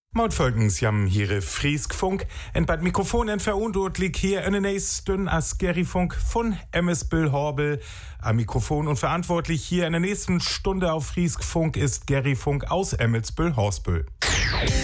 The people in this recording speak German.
Maut folgens jam hier Frieskfunk. En bei Mikrofon en verundort liegt hier eine nächsten as Gerryfunk von Emmesbüll Horbel. Am Mikrofon und verantwortlich hier in der nächsten Stunde auf Frieskfunk ist Gerryfunk aus Emmelsbüll Horsbüll.